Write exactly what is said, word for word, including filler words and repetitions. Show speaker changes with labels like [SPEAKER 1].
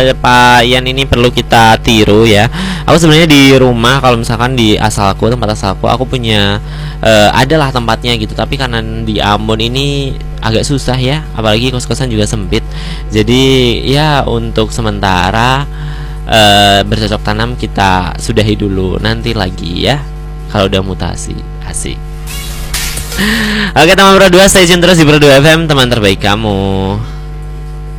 [SPEAKER 1] Pak Ian ini perlu kita tiru ya. Aku sebenarnya di rumah, kalau misalkan di asalku, tempat asalku, aku punya eh, adalah tempatnya gitu. Tapi karena di Ambon ini agak susah ya, apalagi kos-kosan juga sempit. Jadi ya untuk sementara eh, bercocok tanam kita sudahi dulu, nanti lagi ya kalau udah mutasi. Asik. Oke teman Pro dua, stay tune terus di Pro dua F M, teman terbaik kamu.